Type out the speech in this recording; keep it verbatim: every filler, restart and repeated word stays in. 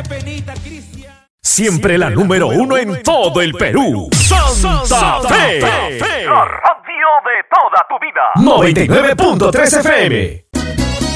penita, Cristian. Siempre la número uno en todo el Perú. Santa Fe. La radio de toda tu vida. noventa y nueve punto tres F M.